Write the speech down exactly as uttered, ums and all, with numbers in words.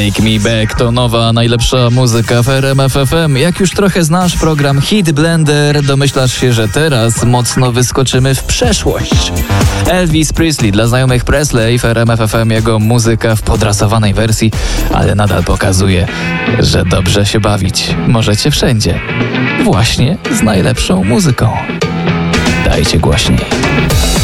Take Me Back to nowa, najlepsza muzyka w R M F F M. Jak już trochę znasz program Hit Blender, domyślasz się, że teraz mocno wyskoczymy w przeszłość. Elvis Presley, dla znajomych Presley w R M F F M jego muzyka w podrasowanej wersji, ale nadal pokazuje, że dobrze się bawić możecie wszędzie. Właśnie z najlepszą muzyką. Dajcie głośniej.